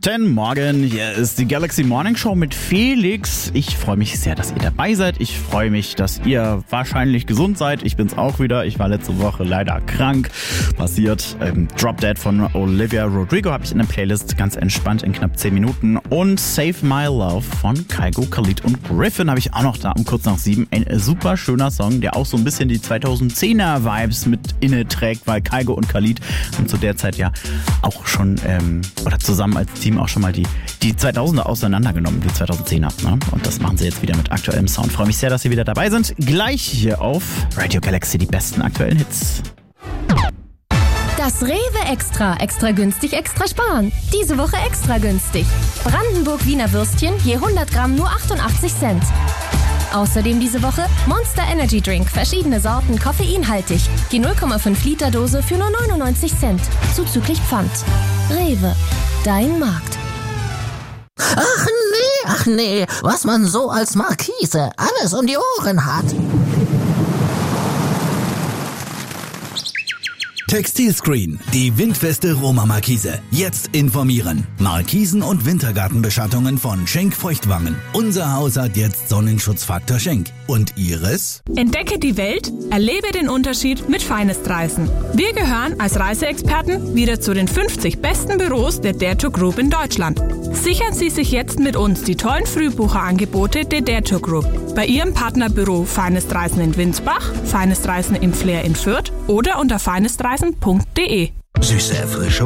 Guten Morgen, hier ist die Galaxy Morning Show mit Felix. Ich freue mich sehr, dass ihr dabei seid. Ich freue mich, dass ihr wahrscheinlich gesund seid. Ich bin's auch wieder. Ich war letzte Woche leider krank. Passiert. Drop Dead von Olivia Rodrigo habe ich in der Playlist. Ganz entspannt in knapp 10 Minuten. Und Save My Love von Kygo, Khalid und Griffin habe ich auch noch da um kurz nach 7. Ein super schöner Song, der auch so ein bisschen die 2010er Vibes mit inne trägt, weil Kygo und Khalid haben zu der Zeit ja auch schon oder zusammen als Team auch schon mal die 2000er auseinandergenommen, die 2010er. Ne? Und das machen sie jetzt wieder mit aktuellem Sound. Freue mich sehr, dass Sie wieder dabei sind. Gleich hier auf Radio Galaxy die besten aktuellen Hits. Das Rewe Extra. Extra günstig, extra sparen. Diese Woche extra günstig. Brandenburg Wiener Würstchen je 100 Gramm nur 88 Cent. Außerdem diese Woche Monster Energy Drink, verschiedene Sorten, koffeinhaltig. Die 0,5 Liter Dose für nur 99 Cent, zuzüglich Pfand. Rewe, dein Markt. Ach nee, was man so als Markise alles um die Ohren hat. Textilscreen, die windfeste Roma-Markise. Jetzt informieren. Markisen und Wintergartenbeschattungen von Schenk Feuchtwangen. Unser Haus hat jetzt Sonnenschutzfaktor Schenk. Und Ihres? Entdecke die Welt, erlebe den Unterschied mit Finest-Reisen. Wir gehören als Reiseexperten wieder zu den 50 besten Büros der Dare to Group in Deutschland. Sichern Sie sich jetzt mit uns die tollen Frühbucherangebote der Dare to Group. Bei Ihrem Partnerbüro Finest Reisen in Winsbach, Finest Reisen im Flair in Fürth oder unter finestreisen.de. Süße Erfrischung.